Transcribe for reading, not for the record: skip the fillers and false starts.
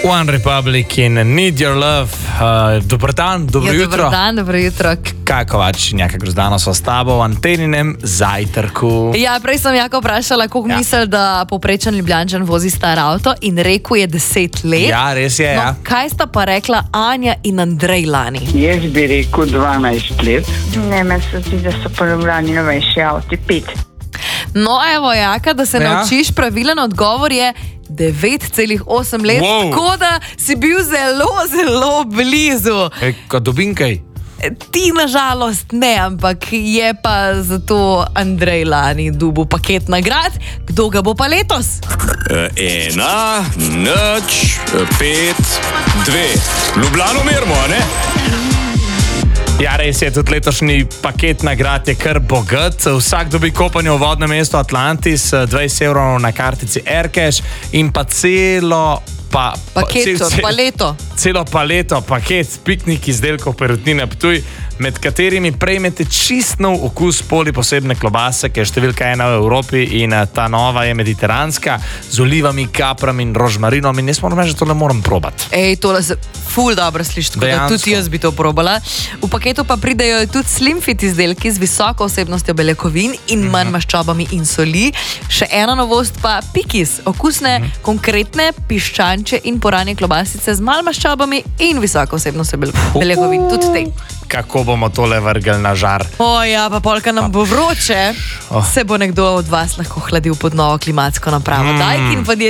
One Republic in Need Your Love. Dober dan, dobro jutro. Dober dan, dobro jutro. Kako vač, Njaka Grozdano sva s tabo v Anteninem zajtrku. Ja, prej sem Jaka vprašala, koliko misli, da povprečen Ljubljančan vozi star avto, in rekel je 10 let. Ja, res je, ja. Kaj sta pa rekla Anja in Andrej lani? Jaz bi rekel 12 let. Ne, meni se zdi, da so pa Ljubljani novejši avti, 5. No, evo, Jaka, da se naučiš, pravilen odgovor je 9,8 let, tako da si bil zelo blizu. Kot dobim kaj? Ti nažalost ne, ampak je pa zato Andrej lani dobil paket nagrad. Kdo ga bo pa letos? 1, 0, 5, 2. Ljubljano merimo, a ne? Ja, res je, tudi letošnji paket nagrad je kar bogat. Vsak dobi kopanje v vodnem mestu Atlantis, 20 evrov na kartici Aircash in pa celo paleto, paket piknik izdelkov Perutnine Ptuj, med katerimi prejmete čist nov okus posebne klobase, ki je številka 1 v Evropi, in ta nova je mediteranska, z olivami, kaprami in rožmarinom, in jaz moram reči, da tole moram probati. Tole se ful dobro sliši, tako da tudi jaz bi to probala. V paketu pa pridejo tudi slim fit izdelki z visoko vsebnostjo beljakovin in manj maščobami in soli. Še ena novost pa pikis, okusne, konkretne piščanče in poranje klobasice z malo maščobami in visoko vsebnostjo beljakovin, tudi te. Kako bomo tole vrgli na žar? Ja, pa polka nam bo vroče, se bo nekdo od vas lahko hladil pod novo klimatsko napravo. Dajkin podjetje